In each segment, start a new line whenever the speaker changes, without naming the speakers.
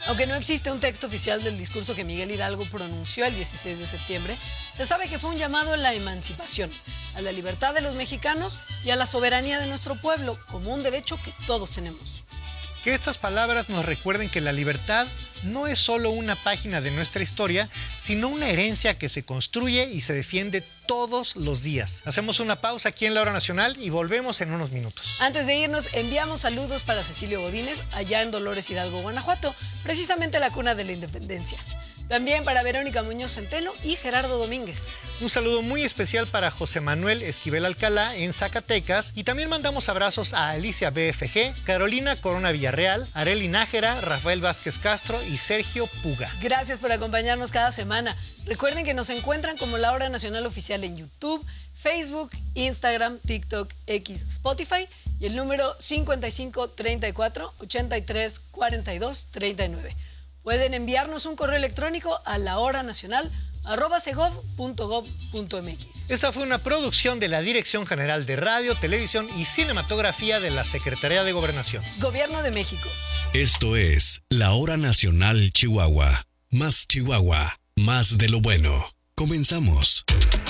Aunque no existe un texto oficial del discurso que Miguel Hidalgo pronunció el 16 de septiembre, se sabe que fue un llamado a la emancipación, a la libertad de los mexicanos y a la soberanía de nuestro pueblo, como un derecho que todos tenemos.
Que estas palabras nos recuerden que la libertad no es solo una página de nuestra historia, sino una herencia que se construye y se defiende todos los días. Hacemos una pausa aquí en La Hora Nacional y volvemos en unos minutos.
Antes de irnos, enviamos saludos para Cecilio Godínez, allá en Dolores Hidalgo, Guanajuato, precisamente la cuna de la independencia. También para Verónica Muñoz Centeno y Gerardo Domínguez.
Un saludo muy especial para José Manuel Esquivel Alcalá en Zacatecas. Y también mandamos abrazos a Alicia BFG, Carolina Corona Villarreal, Areli Nájera, Rafael Vázquez Castro y Sergio Puga.
Gracias por acompañarnos cada semana. Recuerden que nos encuentran como La Hora Nacional Oficial en YouTube, Facebook, Instagram, TikTok, X, Spotify y el número 55 34 83 42 39. Pueden enviarnos un correo electrónico a lahoranacional@segov.gov.mx.
Esta fue una producción de la Dirección General de Radio, Televisión y Cinematografía de la Secretaría de Gobernación.
Gobierno de México.
Esto es La Hora Nacional Chihuahua. Más Chihuahua, más de lo bueno. Comenzamos.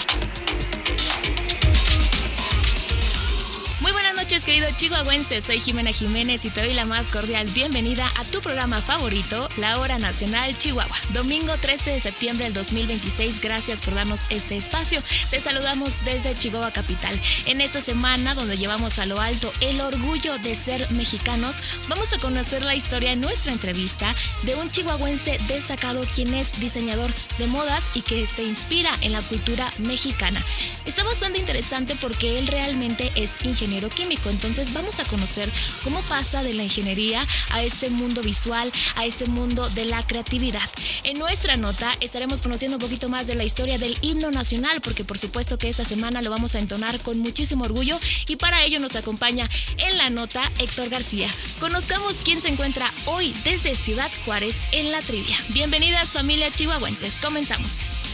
Muy buenas noches, queridos chihuahuenses. Soy Jimena Jiménez y te doy la más cordial bienvenida a tu programa favorito, La Hora Nacional Chihuahua. Domingo 13 de septiembre del 2026. Gracias por darnos este espacio. Te saludamos desde Chihuahua Capital. En esta semana, donde llevamos a lo alto el orgullo de ser mexicanos, vamos a conocer la historia en nuestra entrevista de un chihuahuense destacado quien es diseñador de modas y que se inspira en la cultura mexicana. Está bastante interesante porque él realmente es ingeniero químico, entonces vamos a conocer cómo pasa de la ingeniería a este mundo visual, a este mundo de la creatividad. En nuestra nota estaremos conociendo un poquito más de la historia del himno nacional, porque por supuesto que esta semana lo vamos a entonar con muchísimo orgullo y para ello nos acompaña en la nota Héctor García. Conozcamos quién se encuentra hoy desde Ciudad Juárez en la trivia. Bienvenidas, familia chihuahuenses, comenzamos.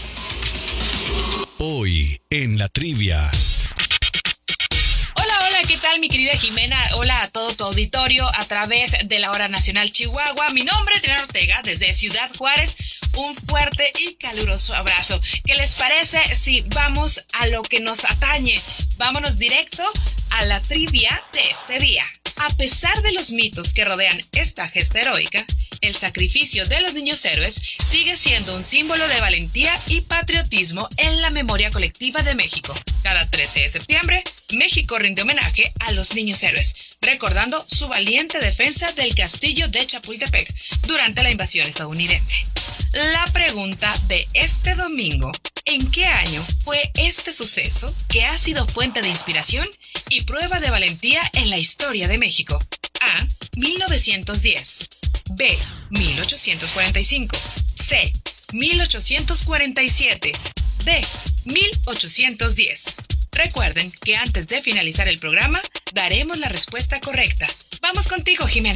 Hoy en la trivia.
¿Qué tal, mi querida Jimena? Hola a todo tu auditorio a través de La Hora Nacional Chihuahua. Mi nombre es Triana Ortega, desde Ciudad Juárez. Un fuerte y caluroso abrazo. ¿Qué les parece si vamos a lo que nos atañe? Vámonos directo a la trivia de este día. A pesar de los mitos que rodean esta gesta heroica, el sacrificio de los niños héroes sigue siendo un símbolo de valentía y patriotismo en la memoria colectiva de México. Cada 13 de septiembre, México rinde homenaje a los niños héroes, recordando su valiente defensa del castillo de Chapultepec durante la invasión estadounidense. La pregunta de este domingo: ¿en qué año fue este suceso que ha sido fuente de inspiración y prueba de valentía en la historia de México? A. 1910. B. 1845. C. 1847. D. 1810. Recuerden que antes de finalizar el programa, daremos la respuesta correcta. Vamos contigo, Jimena.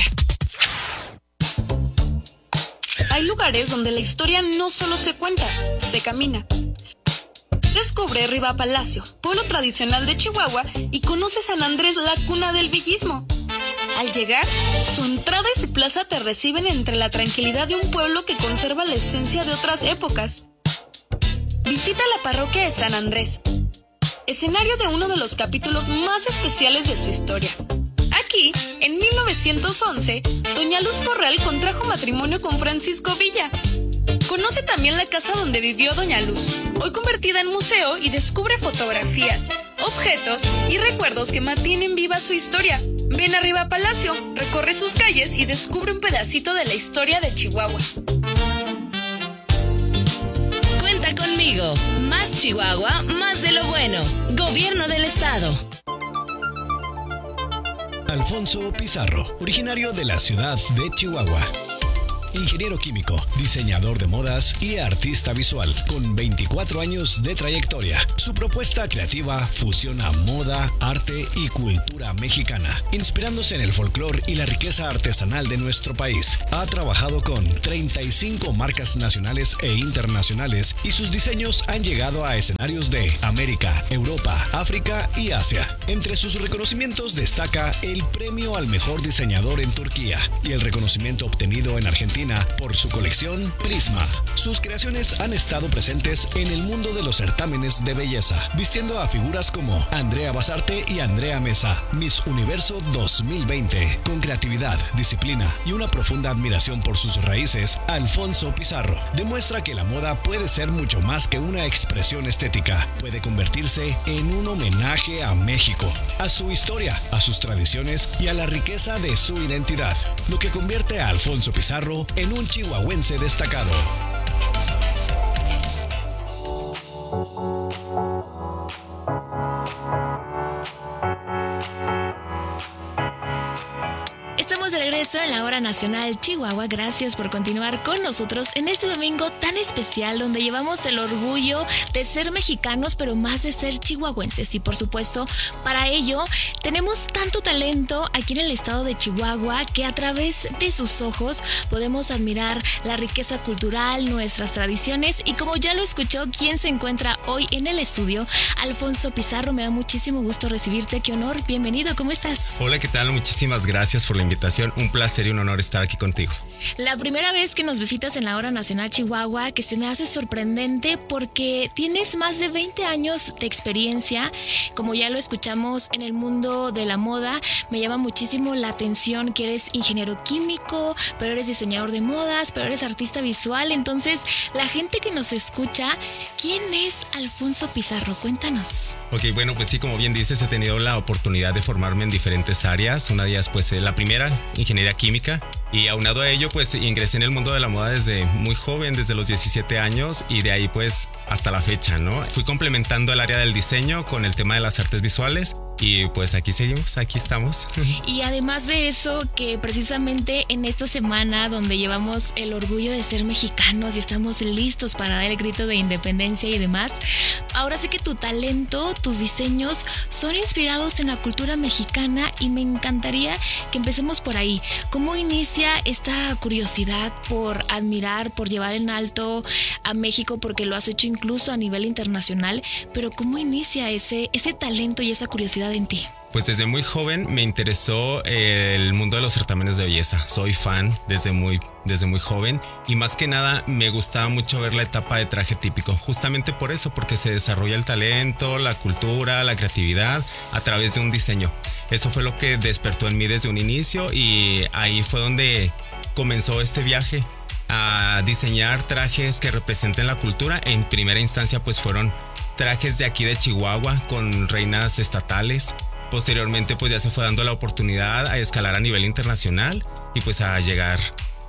Hay lugares donde la historia no solo se cuenta, se camina. Descubre Riva Palacio, pueblo tradicional de Chihuahua, y conoce San Andrés, la cuna del villismo. Al llegar, su entrada y su plaza te reciben entre la tranquilidad de un pueblo que conserva la esencia de otras épocas. Visita la parroquia de San Andrés, escenario de uno de los capítulos más especiales de su historia. Aquí, en 1911, doña Luz Corral contrajo matrimonio con Francisco Villa. Conoce también la casa donde vivió doña Luz, hoy convertida en museo, y descubre fotografías, objetos y recuerdos que mantienen viva su historia. Ven arriba a Palacio, recorre sus calles y descubre un pedacito de la historia de Chihuahua.
Cuenta conmigo. Más Chihuahua, más de lo bueno. Gobierno del Estado.
Alfonso Pizarro, originario de la ciudad de Chihuahua. Ingeniero químico, diseñador de modas y artista visual, con 24 años de trayectoria. Su propuesta creativa fusiona moda, arte y cultura mexicana, inspirándose en el folclore y la riqueza artesanal de nuestro país. Ha trabajado con 35 marcas nacionales e internacionales y sus diseños han llegado a escenarios de América, Europa, África y Asia. Entre sus reconocimientos destaca el premio al mejor diseñador en Turquía y el reconocimiento obtenido en Argentina Femenina por su colección Prisma. Sus creaciones han estado presentes en el mundo de los certámenes de belleza, vistiendo a figuras como Andrea Basarte y Andrea Mesa, Miss Universo 2020. Con creatividad, disciplina y una profunda admiración por sus raíces, Alfonso Pizarro demuestra que la moda puede ser mucho más que una expresión estética. Puede convertirse en un homenaje a México, a su historia, a sus tradiciones y a la riqueza de su identidad, lo que convierte a Alfonso Pizarro en un chihuahuense destacado.
Estamos de regreso en la Hora Nacional Chihuahua. Gracias por continuar con nosotros en este domingo tan especial donde llevamos el orgullo de ser mexicanos, pero más de ser chihuahuenses. Y por supuesto, para ello tenemos tanto talento aquí en el estado de Chihuahua que a través de sus ojos podemos admirar la riqueza cultural, nuestras tradiciones y como ya lo escuchó, quien se encuentra hoy en el estudio, Alfonso Pizarro. Me da muchísimo gusto recibirte. Qué honor. Bienvenido. ¿Cómo estás?
Hola, ¿qué tal? Muchísimas gracias por la invitación. Un placer y un honor estar aquí contigo.
La primera vez que nos visitas en la Hora Nacional Chihuahua, que se me hace sorprendente porque tienes más de 20 años de experiencia, como ya lo escuchamos en el mundo de la moda. Me llama muchísimo la atención que eres ingeniero químico, pero eres diseñador de modas, pero eres artista visual. Entonces, la gente que nos escucha, ¿quién es Alfonso Pizarro? Cuéntanos.
Ok, bueno, pues sí, como bien dices, he tenido la oportunidad de formarme en diferentes áreas. Una de ellas, pues, la primera, ingeniería química. Y aunado a ello, pues, ingresé en el mundo de la moda desde muy joven, desde los 17 años. Y de ahí, pues, hasta la fecha, ¿no? Fui complementando el área del diseño con el tema de las artes visuales. Y pues aquí seguimos, aquí estamos.
Y además de eso, que precisamente en esta semana donde llevamos el orgullo de ser mexicanos y estamos listos para dar el grito de independencia y demás, ahora sí que tu talento, tus diseños son inspirados en la cultura mexicana y me encantaría que empecemos por ahí. ¿Cómo inicia esta curiosidad por admirar, por llevar en alto a México, porque lo has hecho incluso a nivel internacional, pero cómo inicia ese talento y esa curiosidad en ti?
Pues desde muy joven me interesó el mundo de los certámenes de belleza. Soy fan desde muy joven y más que nada me gustaba mucho ver la etapa de traje típico. Justamente por eso, porque se desarrolla el talento, la cultura, la creatividad a través de un diseño. Eso fue lo que despertó en mí desde un inicio y ahí fue donde comenzó este viaje a diseñar trajes que representen la cultura. En primera instancia pues fueron trajes de aquí de Chihuahua con reinas estatales. Posteriormente pues ya se fue dando la oportunidad a escalar a nivel internacional y pues a llegar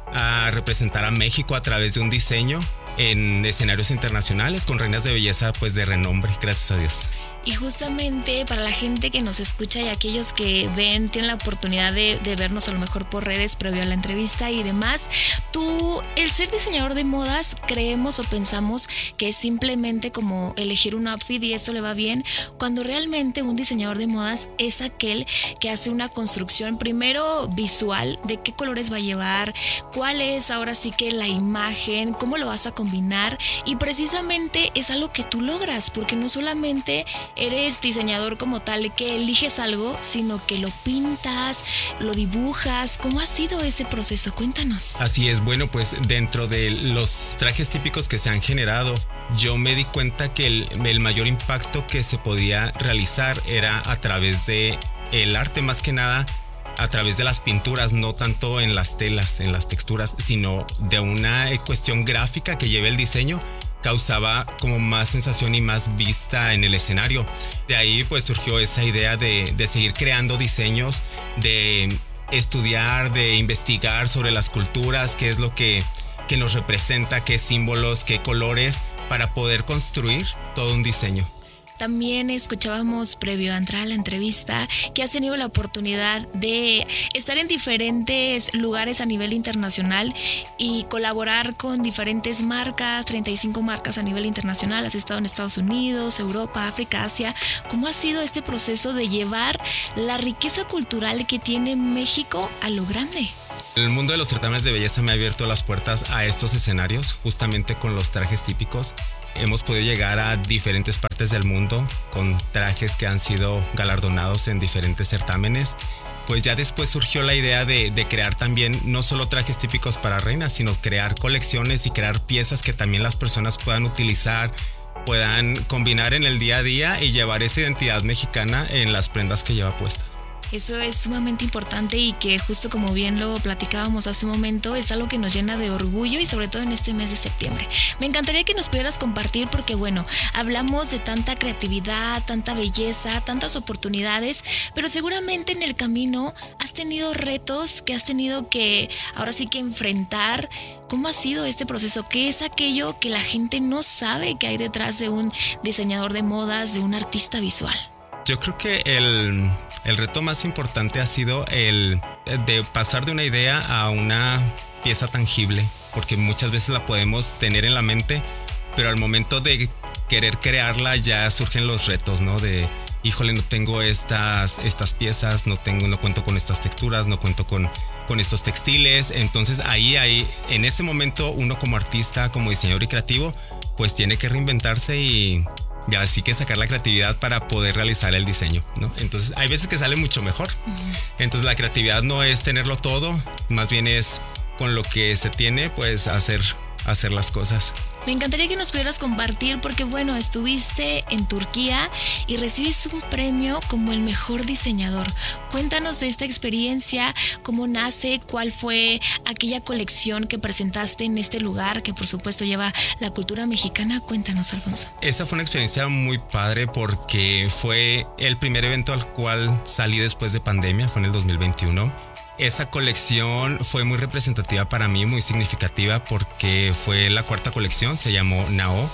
a representar a México a través de un diseño en escenarios internacionales con reinas de belleza pues de renombre, gracias a Dios.
Y justamente para la gente que nos escucha y aquellos que ven, tienen la oportunidad de vernos a lo mejor por redes previo a la entrevista y demás, tú, el ser diseñador de modas, creemos o pensamos que es simplemente como elegir un outfit y esto le va bien, cuando realmente un diseñador de modas es aquel que hace una construcción primero visual de qué colores va a llevar, cuál es ahora sí que la imagen, cómo lo vas a combinar y precisamente es algo que tú logras porque no solamente eres diseñador como tal que eliges algo, sino que lo pintas, lo dibujas. ¿Cómo ha sido ese proceso? Cuéntanos.
Así es, bueno, pues dentro de los trajes típicos que se han generado, yo me di cuenta que el mayor impacto que se podía realizar era a través de el arte, más que nada a través de las pinturas, no tanto en las telas, en las texturas, sino de una cuestión gráfica que lleve el diseño. Causaba como más sensación y más vista en el escenario. De ahí pues surgió esa idea de seguir creando diseños, de estudiar, de investigar sobre las culturas, qué es lo que nos representa, qué símbolos, qué colores, para poder construir todo un diseño.
También escuchábamos previo a entrar a la entrevista que has tenido la oportunidad de estar en diferentes lugares a nivel internacional y colaborar con diferentes marcas, 35 marcas a nivel internacional. Has estado en Estados Unidos, Europa, África, Asia. ¿Cómo ha sido este proceso de llevar la riqueza cultural que tiene México a lo grande?
El mundo de los certámenes de belleza me ha abierto las puertas a estos escenarios, justamente con los trajes típicos. Hemos podido llegar a diferentes partes del mundo con trajes que han sido galardonados en diferentes certámenes pues ya después surgió la idea de crear también no solo trajes típicos para reinas, sino crear colecciones y crear piezas que también las personas puedan utilizar, puedan combinar en el día a día y llevar esa identidad mexicana en las prendas que lleva puestas.
Eso es sumamente importante y que justo como bien lo platicábamos hace un momento, es algo que nos llena de orgullo y sobre todo en este mes de septiembre. Me encantaría que nos pudieras compartir porque bueno, hablamos de tanta creatividad, tanta belleza, tantas oportunidades, pero seguramente en el camino has tenido retos que has tenido que ahora sí que enfrentar. ¿Cómo ha sido este proceso? ¿Qué es aquello que la gente no sabe que hay detrás de un diseñador de modas, de un artista visual?
Yo creo que el reto más importante ha sido el de pasar de una idea a una pieza tangible, porque muchas veces la podemos tener en la mente, pero al momento de querer crearla ya surgen los retos, ¿no? De, híjole, no tengo estas piezas, no cuento con estas texturas, no cuento con estos textiles. Entonces ahí, en ese momento, uno como artista, como diseñador y creativo, pues tiene que reinventarse y ya así que sacar la creatividad para poder realizar el diseño, ¿no? Entonces hay veces que sale mucho mejor. Entonces la creatividad no es tenerlo todo, más bien es con lo que se tiene, pues hacer las cosas.
Me encantaría que nos pudieras compartir porque bueno, estuviste en Turquía y recibes un premio como el mejor diseñador. Cuéntanos de esta experiencia, cómo nace, cuál fue aquella colección que presentaste en este lugar que por supuesto lleva la cultura mexicana. Cuéntanos, Alfonso.
Esa fue una experiencia muy padre porque fue el primer evento al cual salí después de pandemia, fue en el 2021. Esa colección fue muy representativa para mí, muy significativa porque fue la cuarta colección, se llamó Nao,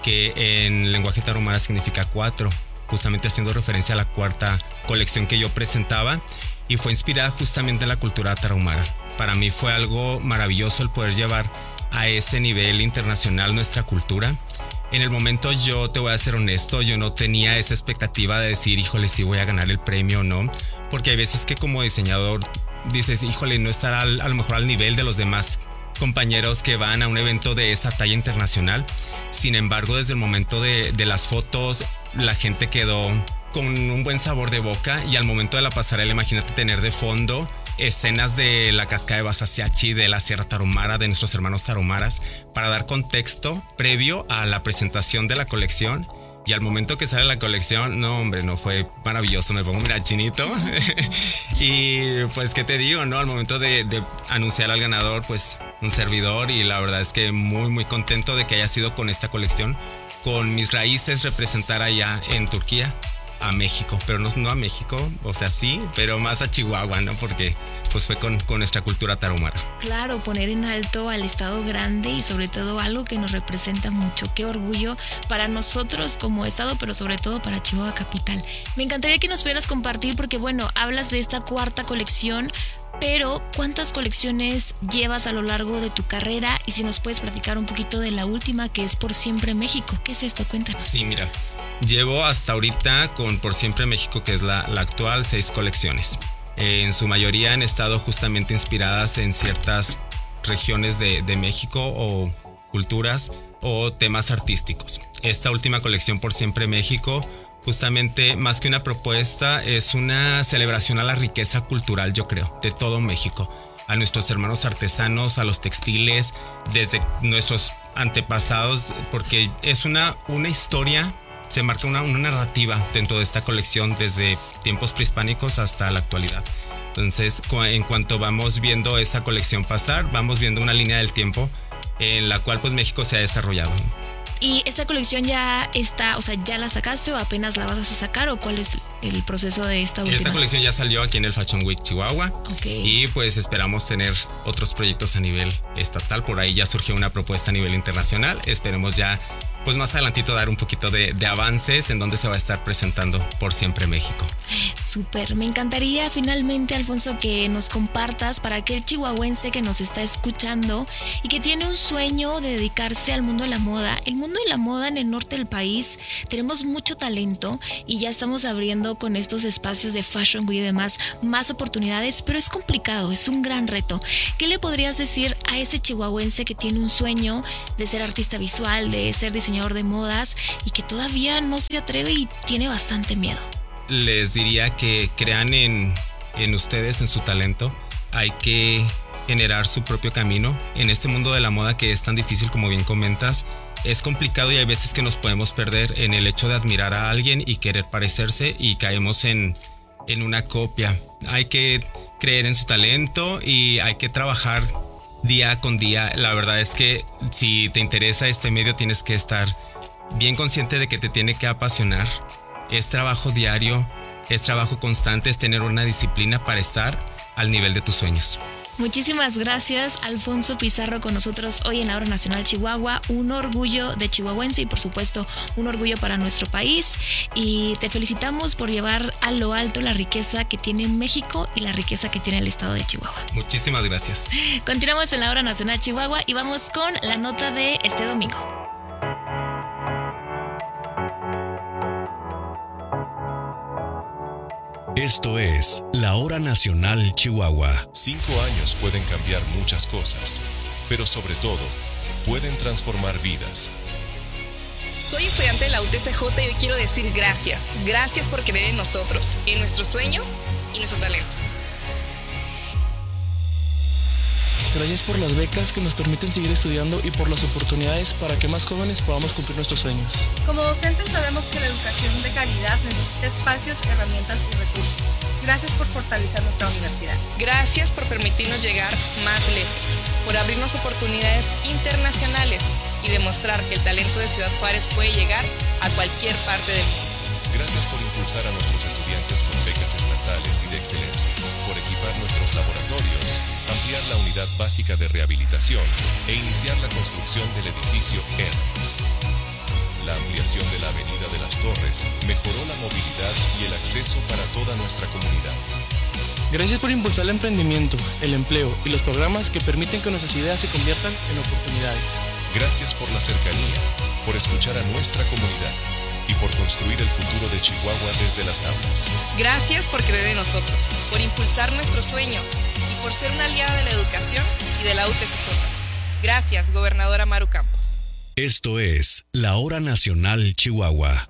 que en lenguaje tarahumara significa 4, justamente haciendo referencia a la cuarta colección que yo presentaba y fue inspirada justamente en la cultura tarahumara. Para mí fue algo maravilloso el poder llevar a ese nivel internacional nuestra cultura. En el momento yo te voy a ser honesto, yo no tenía esa expectativa de decir, híjole, si voy a ganar el premio o no, porque hay veces que como diseñador dices, híjole, no estará a lo mejor al nivel de los demás compañeros que van a un evento de esa talla internacional. Sin embargo, desde el momento de las fotos, la gente quedó con un buen sabor de boca y al momento de la pasarela, imagínate tener de fondo escenas de la cascada de Basasiachi, de la Sierra Tarahumara, de nuestros hermanos tarahumaras, para dar contexto previo a la presentación de la colección. Y al momento que sale la colección, no hombre, no fue maravilloso, me pongo mira chinito. Y pues qué te digo, ¿no? Al momento de anunciar al ganador, pues un servidor y la verdad es que muy muy contento de que haya sido con esta colección, con mis raíces representar allá en Turquía a México, pero no a México, o sea sí, pero más a Chihuahua, ¿no? Porque pues fue con nuestra cultura tarahumara.
Claro, poner en alto al estado grande y sobre todo algo que nos representa mucho. Qué orgullo para nosotros como estado, pero sobre todo para Chihuahua capital. Me encantaría que nos pudieras compartir porque bueno, hablas de esta cuarta colección, pero ¿cuántas colecciones llevas a lo largo de tu carrera? Y si nos puedes platicar un poquito de la última, que es Por Siempre México. ¿Qué es esto? Cuéntanos.
Sí, mira, llevo hasta ahorita con Por Siempre México, que es la actual, 6 colecciones. En su mayoría han estado justamente inspiradas en ciertas regiones de México o culturas o temas artísticos. Esta última colección Por Siempre México, justamente más que una propuesta, es una celebración a la riqueza cultural, yo creo, de todo México. A nuestros hermanos artesanos, a los textiles, desde nuestros antepasados, porque es una historia. Se marca una narrativa dentro de esta colección desde tiempos prehispánicos hasta la actualidad. Entonces, en cuanto vamos viendo esa colección pasar, vamos viendo una línea del tiempo en la cual pues México se ha desarrollado.
¿Y esta colección ya está, o sea, ya la sacaste o apenas la vas a sacar o cuál es el proceso de esta última?
Esta colección ya salió aquí en el Fashion Week Chihuahua.
Okay.
Y pues esperamos tener otros proyectos a nivel estatal. Por ahí ya surgió una propuesta a nivel internacional. Esperemos ya pues más adelantito dar un poquito de avances en donde se va a estar presentando Por Siempre México.
Súper, me encantaría finalmente, Alfonso, que nos compartas para aquel chihuahuense que nos está escuchando y que tiene un sueño de dedicarse al mundo de la moda. El mundo de la moda en el norte del país, tenemos mucho talento y ya estamos abriendo con estos espacios de Fashion Week y demás más oportunidades, pero es complicado, es un gran reto. ¿Qué le podrías decir a ese chihuahuense que tiene un sueño de ser artista visual, de ser diseñador de modas y que todavía no se atreve y tiene bastante miedo?
Les diría que crean en en ustedes, en su talento. Hay que generar su propio camino en este mundo de la moda que es tan difícil, como bien comentas. Es complicado y hay veces que nos podemos perder en el hecho de admirar a alguien y querer parecerse y caemos en una copia. Hay que creer en su talento y hay que trabajar día con día. La verdad es que si te interesa este medio tienes que estar bien consciente de que te tiene que apasionar. Es trabajo diario, es trabajo constante, es tener una disciplina para estar al nivel de tus sueños.
Muchísimas gracias, Alfonso Pizarro, con nosotros hoy en la Hora Nacional Chihuahua. Un orgullo de chihuahuense y por supuesto un orgullo para nuestro país. Y te felicitamos por llevar a lo alto la riqueza que tiene México y la riqueza que tiene el estado de Chihuahua.
Muchísimas gracias.
Continuamos en la Hora Nacional Chihuahua y vamos con la nota de este domingo.
Esto es la Hora Nacional Chihuahua.
5 años pueden cambiar muchas cosas, pero sobre todo, pueden transformar vidas.
Soy estudiante de la UTCJ y hoy quiero decir gracias. Gracias por creer en nosotros, en nuestro sueño y nuestro talento.
Gracias por las becas que nos permiten seguir estudiando y por las oportunidades para que más jóvenes podamos cumplir nuestros sueños.
Como docentes sabemos que la educación de calidad necesita espacios, herramientas y recursos. Gracias por fortalecer nuestra universidad.
Gracias por permitirnos llegar más lejos, por abrirnos oportunidades internacionales y demostrar que el talento de Ciudad Juárez puede llegar a cualquier parte del mundo.
Gracias por impulsar a nuestros estudiantes con becas estatales y de excelencia, por equipar nuestros laboratorios, ampliar la unidad básica de rehabilitación e iniciar la construcción del edificio R. La ampliación de la Avenida de las Torres mejoró la movilidad y el acceso para toda nuestra comunidad.
Gracias por impulsar el emprendimiento, el empleo y los programas que permiten que nuestras ideas se conviertan en oportunidades.
Gracias por la cercanía, por escuchar a nuestra comunidad y por construir el futuro de Chihuahua desde las aulas.
Gracias por creer en nosotros, por impulsar nuestros sueños y por ser una aliada de la educación y de la UTCJ. Gracias, gobernadora Maru Campos.
Esto es la Hora Nacional Chihuahua.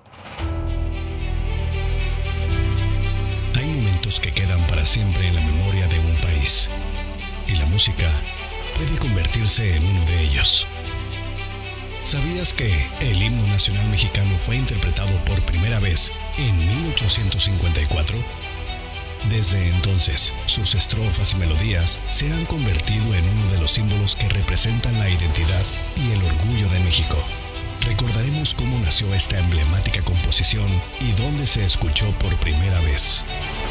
Hay momentos que quedan para siempre en la memoria de un país, y la música puede convertirse en uno de ellos. ¿Sabías que el himno nacional mexicano fue interpretado por primera vez en 1854? Desde entonces, sus estrofas y melodías se han convertido en uno de los símbolos que representan la identidad y el orgullo de México. Recordaremos cómo nació esta emblemática composición y dónde se escuchó por primera vez.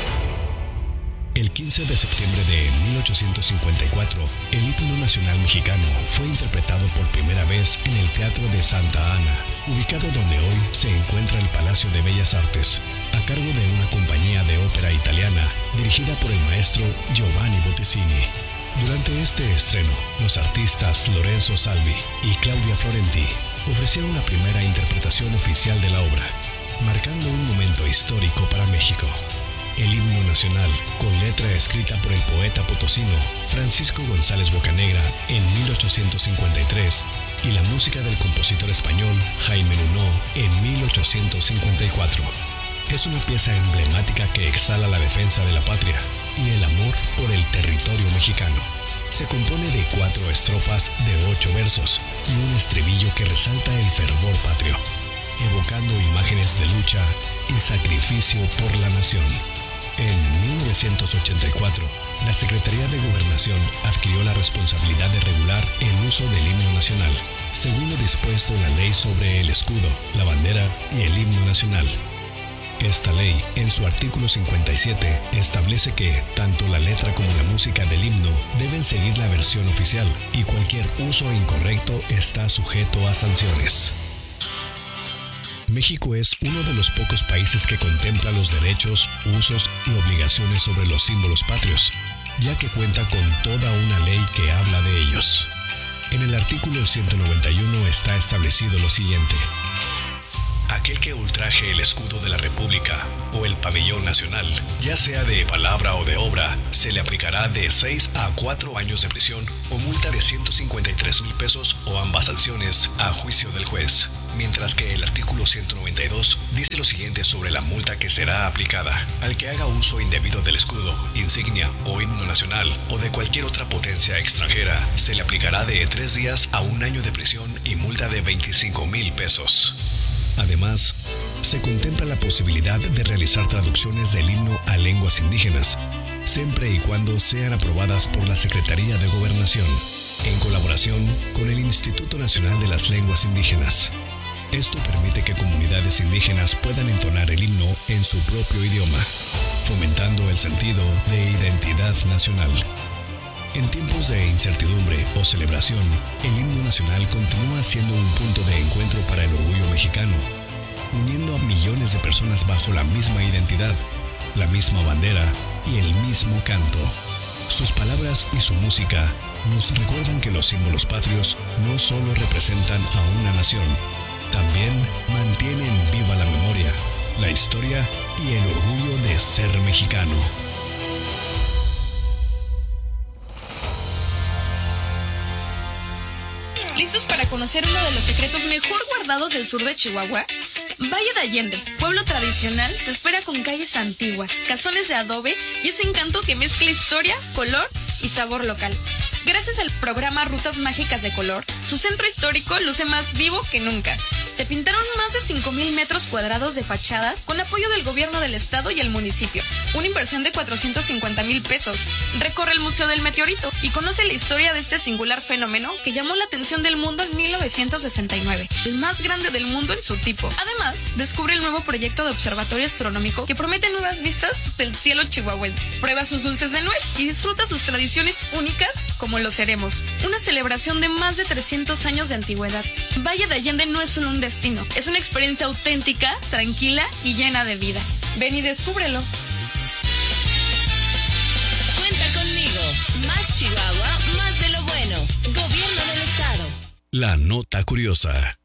El 15 de septiembre de 1854, el himno nacional mexicano fue interpretado por primera vez en el Teatro de Santa Ana, ubicado donde hoy se encuentra el Palacio de Bellas Artes, a cargo de una compañía de ópera italiana dirigida por el maestro Giovanni Bottesini. Durante este estreno, los artistas Lorenzo Salvi y Claudia Florenti ofrecieron la primera interpretación oficial de la obra, marcando un momento histórico para México. El himno nacional, con letra escrita por el poeta potosino Francisco González Bocanegra en 1853 y la música del compositor español Jaime Nuno en 1854. Es una pieza emblemática que exhala la defensa de la patria y el amor por el territorio mexicano. Se compone de 4 estrofas de 8 versos y un estribillo que resalta el fervor patrio, evocando imágenes de lucha y sacrificio por la nación. En 1984, la Secretaría de Gobernación adquirió la responsabilidad de regular el uso del himno nacional, según lo dispuesto en la ley sobre el escudo, la bandera y el himno nacional. Esta ley, en su artículo 57, establece que tanto la letra como la música del himno deben seguir la versión oficial y cualquier uso incorrecto está sujeto a sanciones. México es uno de los pocos países que contempla los derechos, usos y obligaciones sobre los símbolos patrios, ya que cuenta con toda una ley que habla de ellos. En el artículo 191 está establecido lo siguiente. aquel que ultraje el escudo de la República o el pabellón nacional, ya sea de palabra o de obra, se le aplicará de 6 a 4 años de prisión o multa de 153,000 pesos o ambas sanciones a juicio del juez. Mientras que el artículo 192 dice lo siguiente sobre la multa que será aplicada: al que haga uso indebido del escudo, insignia o himno nacional o de cualquier otra potencia extranjera, se le aplicará de 3 días a 1 año de prisión y multa de 25,000 pesos. Además, se contempla la posibilidad de realizar traducciones del himno a lenguas indígenas, siempre y cuando sean aprobadas por la Secretaría de Gobernación, en colaboración con el Instituto Nacional de las Lenguas Indígenas. Esto permite que comunidades indígenas puedan entonar el himno en su propio idioma, fomentando el sentido de identidad nacional. En tiempos de incertidumbre o celebración, el himno nacional continúa siendo un punto de encuentro para el orgullo mexicano, uniendo a millones de personas bajo la misma identidad, la misma bandera y el mismo canto. Sus palabras y su música nos recuerdan que los símbolos patrios no solo representan a una nación, también mantienen viva la memoria, la historia y el orgullo de ser mexicano.
¿Listos para conocer uno de los secretos mejor guardados del sur de Chihuahua? Valle de Allende, pueblo tradicional, te espera con calles antiguas, casones de adobe y ese encanto que mezcla historia, color y sabor local. Gracias al programa Rutas Mágicas de Color, su centro histórico luce más vivo que nunca. Se pintaron más de 5,000 metros cuadrados de fachadas con apoyo del gobierno del estado y el municipio. Una inversión de 450,000 pesos. Recorre el Museo del Meteorito y conoce la historia de este singular fenómeno que llamó la atención del mundo en 1969, el más grande del mundo en su tipo. Además, descubre el nuevo proyecto de observatorio astronómico que promete nuevas vistas del cielo chihuahuense. Prueba sus dulces de nuez y disfruta sus tradiciones únicas como los ceremos. Una celebración de más de 300 años de antigüedad. Valle de Allende no es solo un destino, es una experiencia auténtica, tranquila y llena de vida. Ven y descúbrelo.
Cuenta conmigo. Más Chihuahua, más de lo bueno. Gobierno del estado.
La nota curiosa.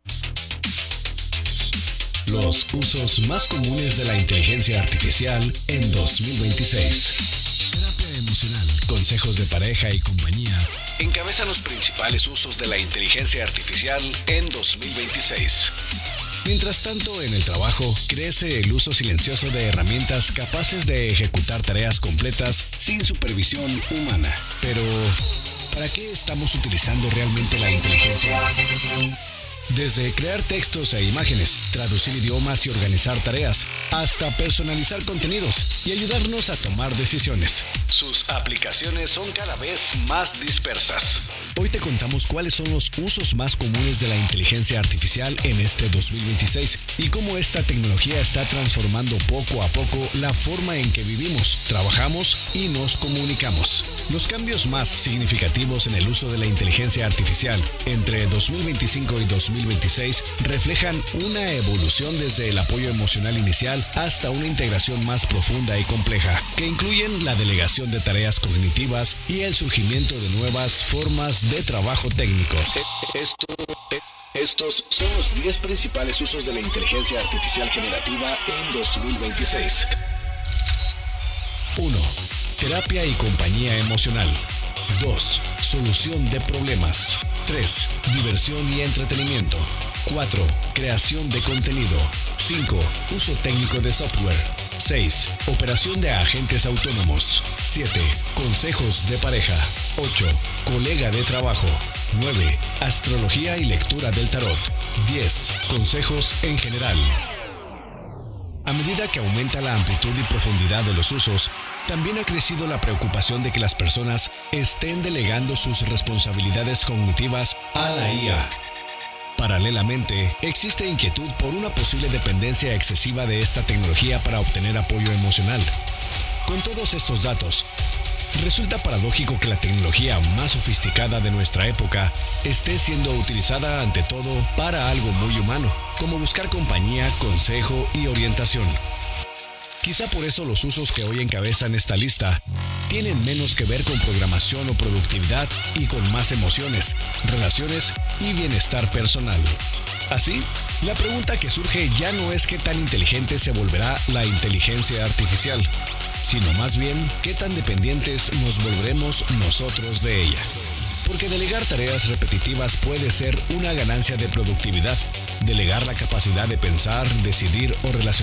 Los usos más comunes de la inteligencia artificial en 2026. Terapia emocional, consejos de pareja y compañía encabezan los principales usos de la inteligencia artificial en 2026. Mientras tanto, en el trabajo, crece el uso silencioso de herramientas capaces de ejecutar tareas completas sin supervisión humana. Pero, ¿para qué estamos utilizando realmente la inteligencia? Desde crear textos e imágenes, traducir idiomas y organizar tareas, hasta personalizar contenidos y ayudarnos a tomar decisiones. Sus aplicaciones son cada vez más dispersas. Hoy te contamos cuáles son los usos más comunes de la inteligencia artificial en este 2026 y cómo esta tecnología está transformando poco a poco la forma en que vivimos, trabajamos y nos comunicamos. Los cambios más significativos en el uso de la inteligencia artificial entre 2025 y 2026 reflejan una evolución desde el apoyo emocional inicial hasta una integración más profunda y compleja, que incluyen la delegación de tareas cognitivas y el surgimiento de nuevas formas de trabajo técnico. Estos son los 10 principales usos de la inteligencia artificial generativa en 2026. 1. Terapia y compañía emocional. 2. Solución de problemas. 3. Diversión y entretenimiento. 4. Creación de contenido. 5. Uso técnico de software. 6. Operación de agentes autónomos. 7. Consejos de pareja. 8. Colega de trabajo. 9. Astrología y lectura del tarot. 10. Consejos en general. A medida que aumenta la amplitud y profundidad de los usos, también ha crecido la preocupación de que las personas estén delegando sus responsabilidades cognitivas a la IA. Paralelamente, existe inquietud por una posible dependencia excesiva de esta tecnología para obtener apoyo emocional. Con todos estos datos, resulta paradójico que la tecnología más sofisticada de nuestra época esté siendo utilizada ante todo para algo muy humano, como buscar compañía, consejo y orientación. Quizá por eso los usos que hoy encabezan esta lista tienen menos que ver con programación o productividad y con más emociones, relaciones y bienestar personal. Así, la pregunta que surge ya no es qué tan inteligente se volverá la inteligencia artificial, sino más bien qué tan dependientes nos volveremos nosotros de ella. Porque delegar tareas repetitivas puede ser una ganancia de productividad. Delegar la capacidad de pensar, decidir o relacionarse